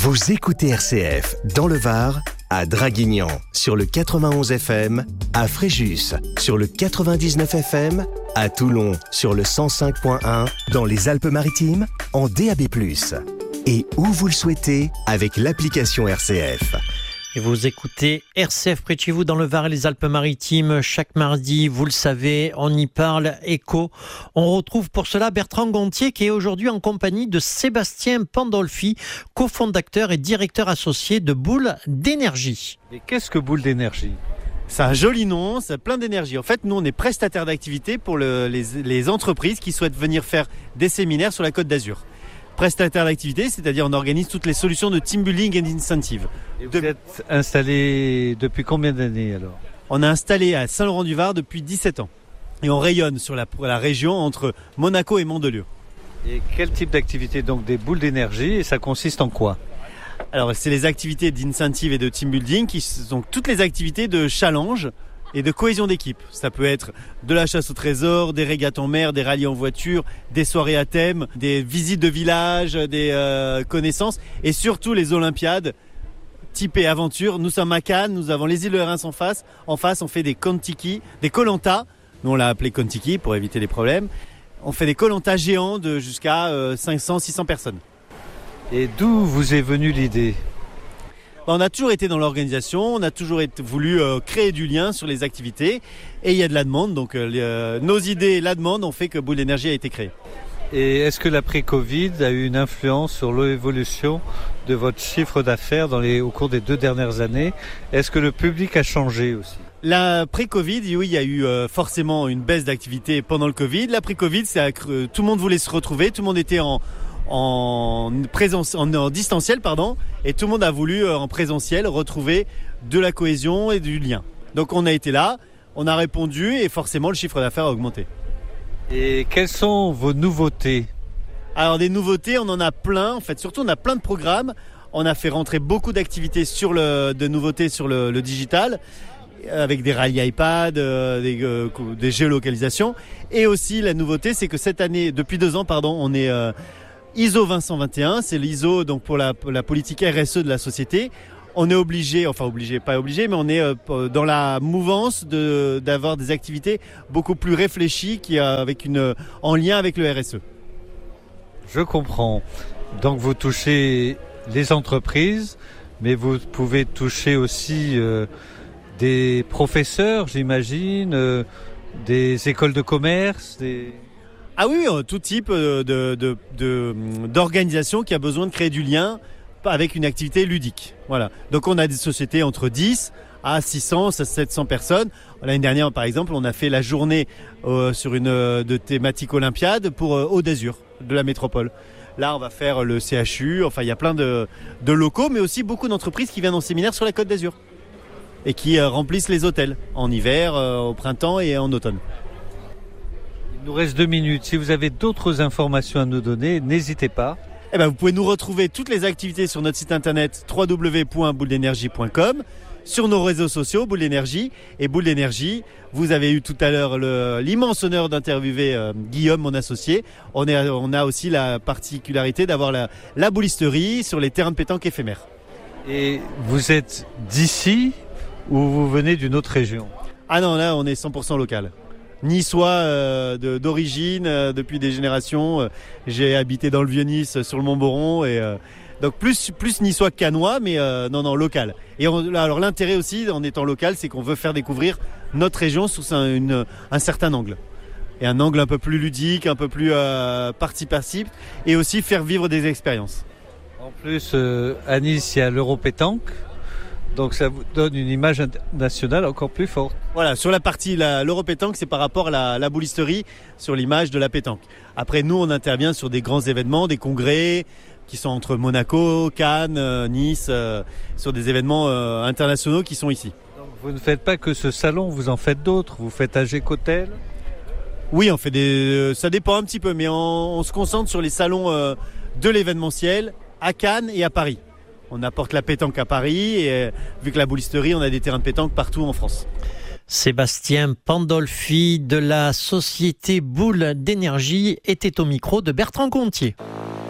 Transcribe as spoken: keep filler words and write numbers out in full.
Vous écoutez R C F dans le Var, à Draguignan sur le quatre-vingt-onze F M, à Fréjus sur le quatre-vingt-dix-neuf F M, à Toulon sur le cent cinq point un, dans les Alpes-Maritimes en D A B plus. Et où vous le souhaitez avec l'application R C F. Et vous écoutez R C F près de chez vous dans le Var et les Alpes-Maritimes. Chaque mardi, vous le savez, on y parle éco. On retrouve pour cela Bertrand Gontier qui est aujourd'hui en compagnie de Sébastien Pandolfi, cofondateur et directeur associé de Boule d'énergie. Et qu'est-ce que Boule d'énergie ? C'est un joli nom, c'est plein d'énergie. En fait, nous, on est prestataire d'activité pour le, les, les entreprises qui souhaitent venir faire des séminaires sur la Côte d'Azur. Prestataire d'activité, c'est-à-dire on organise toutes les solutions de team building et d'incentive. Et vous de... êtes installé depuis combien d'années alors ? On est installé à Saint-Laurent-du-Var depuis dix-sept ans. Et on rayonne sur la, la région entre Monaco et Mandelieu. Et quel type d'activité donc des boules d'énergie et ça consiste en quoi ? Alors c'est les activités d'incentive et de team building qui sont toutes les activités de challenge et de cohésion d'équipe. Ça peut être de la chasse au trésor, des régates en mer, des rallyes en voiture, des soirées à thème, des visites de village, des euh, connaissances et surtout les Olympiades typées aventure. Nous sommes à Cannes, nous avons les îles de Reims en face. En face, on fait des Kontiki, des Koh-Lanta. Nous, on l'a appelé Kontiki pour éviter les problèmes. On fait des Koh-Lanta géants de jusqu'à euh, cinq cents à six cents personnes. Et d'où vous est venue l'idée ? On a toujours été dans l'organisation, on a toujours été, voulu euh, créer du lien sur les activités et il y a de la demande. Donc euh, les, euh, nos idées et la demande ont fait que Boule d'énergie a été créée. Et est-ce que l'après-Covid a eu une influence sur l'évolution de votre chiffre d'affaires dans les, au cours des deux dernières années ? Est-ce que le public a changé aussi ? L'après-Covid, oui, il y a eu euh, forcément une baisse d'activité pendant le Covid. L'après-Covid, c'est accru, tout le monde voulait se retrouver, tout le monde était en... En, présence, en, en distanciel pardon, et tout le monde a voulu euh, en présentiel retrouver de la cohésion et du lien. Donc on a été là, on a répondu et forcément le chiffre d'affaires a augmenté. Et quelles sont vos nouveautés ? Alors des nouveautés, on en a plein, en fait surtout on a plein de programmes. On a fait rentrer beaucoup d'activités sur le, de nouveautés sur le, le digital, avec des rallyes iPad, euh, des, euh, des géolocalisations. Et aussi la nouveauté, c'est que cette année, depuis deux ans, pardon, on est euh, I S O vingt vingt et un, c'est l'I S O donc pour la, la politique R S E de la société. On est obligé, enfin obligé, pas obligé, mais on est euh, dans la mouvance de, d'avoir des activités beaucoup plus réfléchies qui, euh, avec une, en lien avec le R S E. Je comprends. Donc vous touchez les entreprises, mais vous pouvez toucher aussi euh, des professeurs, j'imagine, euh, des écoles de commerce, des... Ah oui, tout type de, de, de, d'organisation qui a besoin de créer du lien avec une activité ludique. Voilà. Donc on a des sociétés entre dix à six cents, sept cents personnes. L'année dernière, par exemple, on a fait la journée euh, sur une de thématique olympiade pour euh, Haut d'Azur, de la métropole. Là, on va faire le C H U. Enfin, il y a plein de, de locaux, mais aussi beaucoup d'entreprises qui viennent en séminaire sur la Côte d'Azur et qui euh, remplissent les hôtels en hiver, euh, au printemps et en automne. Il nous reste deux minutes. Si vous avez d'autres informations à nous donner, n'hésitez pas. Eh ben, vous pouvez nous retrouver toutes les activités sur notre site internet w w w point boule d'énergie point com, sur nos réseaux sociaux Boule d'énergie et Boule d'énergie. Vous avez eu tout à l'heure le, l'immense honneur d'interviewer euh, Guillaume, mon associé. On, est, on a aussi la particularité d'avoir la, la boulisterie sur les terrains de pétanque éphémères. Et vous êtes d'ici ou vous venez d'une autre région ? Ah non, là on est cent pour cent local. Niçois euh, de, d'origine euh, depuis des générations. Euh, j'ai habité dans le Vieux-Nice sur le Mont-Boron et euh, donc plus plus niçois que cannois, mais euh, non non local. Et on, alors l'intérêt aussi en étant local, c'est qu'on veut faire découvrir notre région sous un, une, un certain angle et un angle un peu plus ludique, un peu plus euh, participatif et aussi faire vivre des expériences. En plus, euh, à Nice, il y a l'Euro-Pétanque. Donc ça vous donne une image internationale encore plus forte. Voilà, sur la partie, la, l'Euro-Pétanque, c'est par rapport à la, la boulisterie, sur l'image de la pétanque. Après, nous, on intervient sur des grands événements, des congrès, qui sont entre Monaco, Cannes, euh, Nice, euh, sur des événements euh, internationaux qui sont ici. Donc vous ne faites pas que ce salon, vous en faites d'autres. Vous faites A G Cotel ? Oui, on fait des, euh, ça dépend un petit peu, mais on, on se concentre sur les salons euh, de l'événementiel à Cannes et à Paris. On apporte la pétanque à Paris et euh, vu que la boulisterie, on a des terrains de pétanque partout en France. Sébastien Pandolfi de la société Boule d'énergie était au micro de Bertrand Gontier.